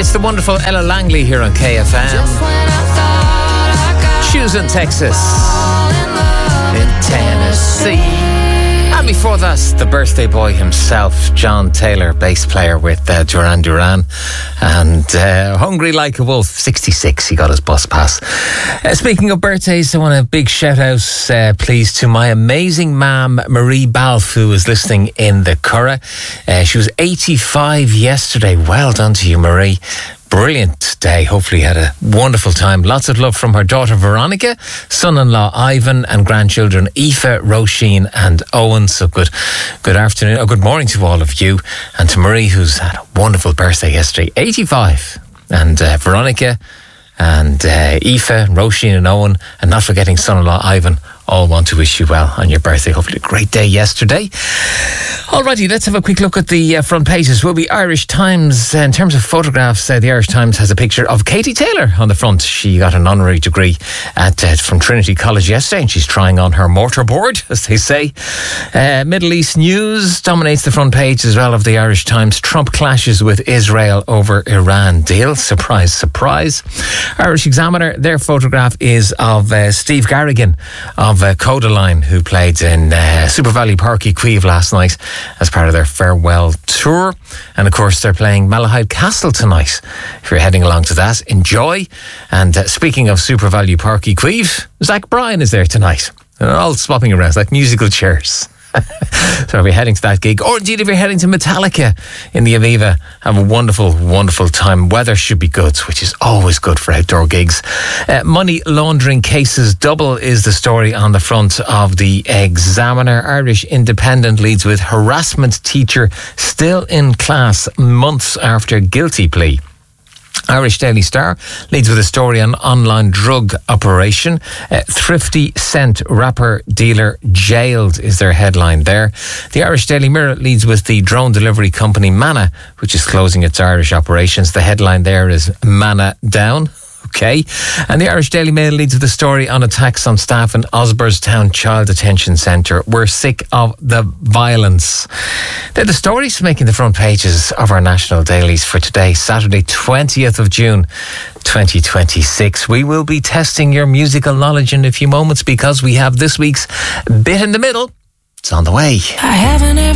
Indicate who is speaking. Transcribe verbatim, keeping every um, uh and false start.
Speaker 1: It's the wonderful Ella Langley here on K F M. Choosing Texas in Tennessee. And before that, the birthday boy himself, John Taylor, bass player with uh, Duran Duran, and uh, Hungry Like a Wolf, sixty-six, he got his bus pass. Uh, speaking of birthdays, I want a big shout out, uh, please, to my amazing mam, Marie Balfe, who was listening in the Curragh. Uh, she was eighty-five yesterday. Well done to you, Marie. Brilliant day. Hopefully you had a wonderful time. Lots of love from her daughter Veronica, son-in-law Ivan, and grandchildren Aoife, Roisin and Owen. So good good afternoon, or good morning to all of you, and to Marie, who's had a wonderful birthday yesterday, eighty-five, and uh, Veronica and uh, Aoife, Roisin and Owen, and not forgetting son-in-law Ivan, all want to wish you well on your birthday. Hopefully a great day yesterday. Alrighty, let's have a quick look at the uh, front pages. Will be Irish Times. Uh, in terms of photographs, uh, the Irish Times has a picture of Katie Taylor on the front. She got an honorary degree at uh, from Trinity College yesterday, and she's trying on her mortarboard, as they say. Uh, Middle East news dominates the front page as well of the Irish Times. Trump clashes with Israel over Iran deal. Surprise, surprise. Irish Examiner, their photograph is of uh, Steve Garrigan of uh, Codaline, who played in uh, Super Valley Park Queeve last night as part of their farewell tour. And of course they're playing Malahide Castle tonight. If you're heading along to that, enjoy. And uh, speaking of Super Valley Park Queeve, Zach Bryan is there tonight. They're all swapping around like musical chairs. So if you're heading to that gig, or indeed if you're heading to Metallica in the Aviva, have a wonderful, wonderful time. Weather should be good, which is always good for outdoor gigs. Uh, money laundering cases double is the story on the front of the Examiner. Irish Independent leads with harassment teacher still in class months after guilty plea. Irish Daily Star leads with a story on online drug operation. Uh, Thrifty Cent rapper dealer jailed is their headline there. The Irish Daily Mirror leads with the drone delivery company Mana, which is closing its Irish operations. The headline there is Mana down. Okay. And the Irish Daily Mail leads with a story on attacks on staff in Osborstown Child Detention Centre. We're sick of the violence. They're the stories making the front pages of our national dailies for today, Saturday, twentieth of June, twenty twenty-six. We will be testing your musical knowledge in a few moments because we have this week's Bit in the Middle. It's on the way. I haven't ever